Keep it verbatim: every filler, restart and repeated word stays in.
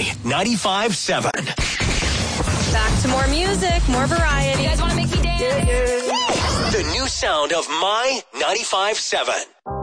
My ninety-five seven. Back to more music, more variety. You guys want to make me dance? The new sound of My ninety-five seven.